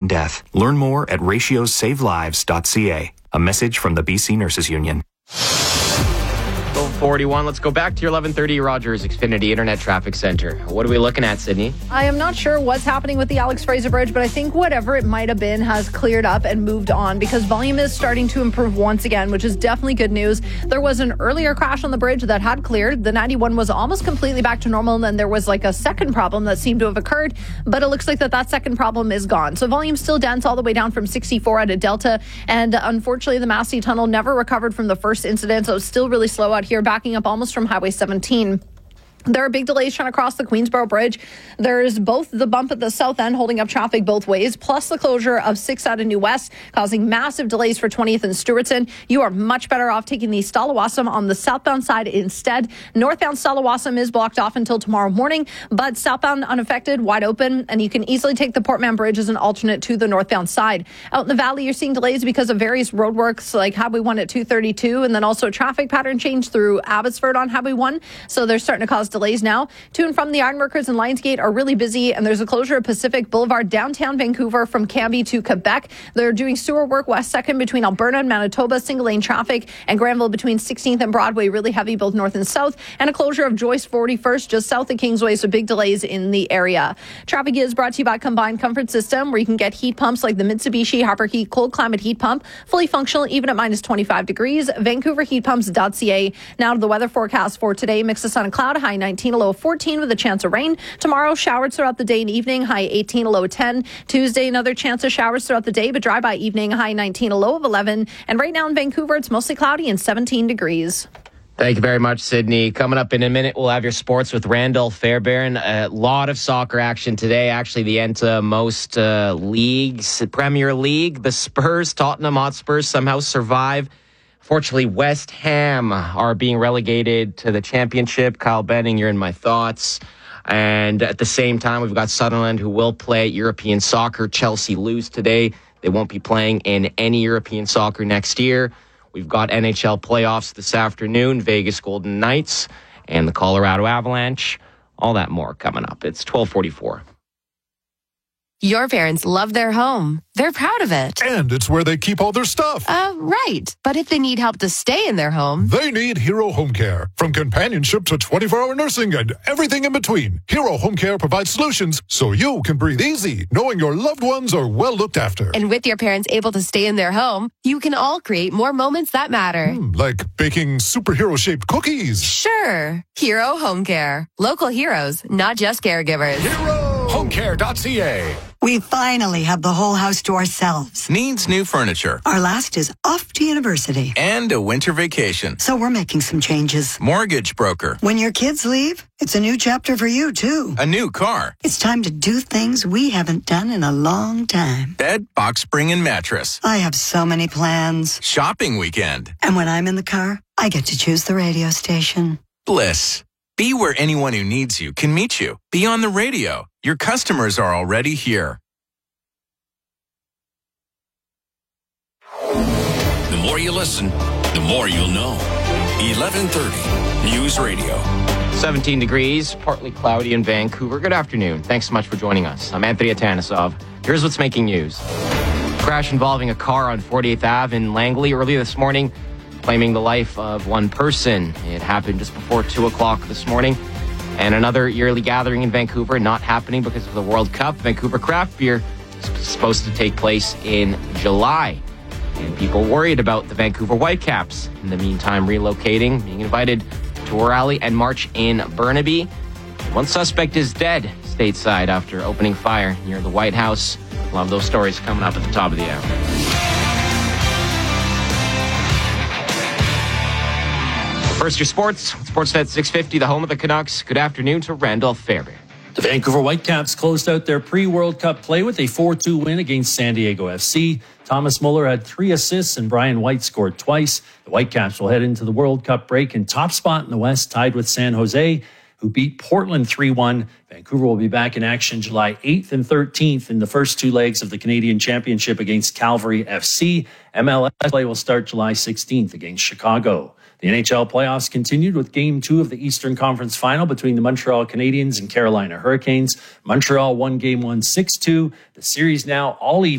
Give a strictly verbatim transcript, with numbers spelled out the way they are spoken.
death. Learn more at ratios save lives dot c a. A message from the B C Nurses Union. twelve forty-one. Let's go back to your eleven thirty Rogers Xfinity Internet Traffic Center. What are we looking at, Sydney? I am not sure what's happening with the Alex Fraser Bridge, but I think whatever it might have been has cleared up and moved on because volume is starting to improve once again, which is definitely good news. There was an earlier crash on the bridge that had cleared. The ninety-one was almost completely back to normal, and then there was like a second problem that seemed to have occurred, but it looks like that that second problem is gone. So volume's still dense all the way down from sixty-four out of Delta, and unfortunately the Massey Tunnel never recovered from the first incident, so it's still really slow out here, backing up almost from Highway seventeen. There are big delays trying to cross the Queensboro Bridge. There's both the bump at the south end holding up traffic both ways, plus the closure of six out of New West, causing massive delays for twentieth and Stewartson. You are much better off taking the Stalawassam on the southbound side instead. Northbound Stalawassam is blocked off until tomorrow morning, but southbound unaffected, wide open, and you can easily take the Portman Bridge as an alternate to the northbound side. Out in the valley, you're seeing delays because of various roadworks like Highway one at two thirty-two, and then also a traffic pattern change through Abbotsford on Highway one, so they're starting to cause delays now. To and from the Ironworkers and Lionsgate are really busy, and there's a closure of Pacific Boulevard downtown Vancouver from Cambie to Quebec. They're doing sewer work west second between Alberta and Manitoba, single lane traffic, and Granville between sixteenth and Broadway, really heavy both north and south, and a closure of Joyce forty-first just south of Kingsway, so big delays in the area. Traffic is brought to you by Combined Comfort System, where you can get heat pumps like the Mitsubishi Harper Heat Cold Climate Heat Pump, fully functional even at minus twenty-five degrees. Vancouver Heat Pumps dot c a. Now to the weather forecast for today. Mix of sun and cloud, high nineteen, a low of fourteen with a chance of rain. Tomorrow, showers throughout the day and evening, high eighteen, a low of ten. Tuesday, another chance of showers throughout the day, but dry by evening, high nineteen, a low of eleven. And right now in Vancouver, it's mostly cloudy and seventeen degrees. Thank you very much, Sydney. Coming up in a minute, we'll have your sports with Randall Fairbairn. A lot of soccer action today. Actually, the end to most uh, leagues. Premier League, the Spurs, Tottenham Hotspurs somehow survive. Fortunately, West Ham are being relegated to the championship. Kyle Benning, you're in my thoughts. And at the same time, we've got Sunderland, who will play European soccer. Chelsea lose today. They won't be playing in any European soccer next year. We've got N H L playoffs this afternoon, Vegas Golden Knights and the Colorado Avalanche. All that more coming up. It's twelve forty-four. Your parents love their home. They're proud of it. And it's where they keep all their stuff. Uh, right. But if they need help to stay in their home... They need Hero Home Care. From companionship to twenty-four hour nursing and everything in between. Hero Home Care provides solutions so you can breathe easy, knowing your loved ones are well looked after. And with your parents able to stay in their home, you can all create more moments that matter. Mm, like baking superhero-shaped cookies. Sure. Hero Home Care. Local heroes, not just caregivers. Hero Home Care dot c a. We finally have the whole house to ourselves. Needs new furniture. Our last is off to university. And a winter vacation. So we're making some changes. Mortgage broker. When your kids leave, it's a new chapter for you, too. A new car. It's time to do things we haven't done in a long time. Bed, box spring, and mattress. I have so many plans. Shopping weekend. And when I'm in the car, I get to choose the radio station. Bliss. Be where anyone who needs you can meet you. Be on the radio. Your customers are already here. The more you listen, the more you'll know. eleven thirty News Radio. seventeen degrees, partly cloudy in Vancouver. Good afternoon. Thanks so much for joining us. I'm Anthony Atanasov. Here's what's making news. Crash involving a car on forty-eighth Avenue in Langley early this morning, claiming the life of one person. It happened just before two o'clock this morning. And another yearly gathering in Vancouver not happening because of the World Cup. Vancouver Craft Beer is supposed to take place in July. And people worried about the Vancouver Whitecaps. In the meantime, relocating, being invited to a rally and march in Burnaby. One suspect is dead stateside after opening fire near the White House. Love those stories coming up at the top of the hour. First, your sports. Sportsnet six fifty, the home of the Canucks. Good afternoon to Randall Fairbairn. The Vancouver Whitecaps closed out their pre-World Cup play with a four two win against San Diego F C. Thomas Muller had three assists and Brian White scored twice. The Whitecaps will head into the World Cup break in top spot in the West, tied with San Jose, who beat Portland three one. Vancouver will be back in action July eighth and thirteenth in the first two legs of the Canadian Championship against Calgary F C. M L S play will start July sixteenth against Chicago. The N H L playoffs continued with Game two of the Eastern Conference Final between the Montreal Canadiens and Carolina Hurricanes. Montreal won Game one six two. The series now all even.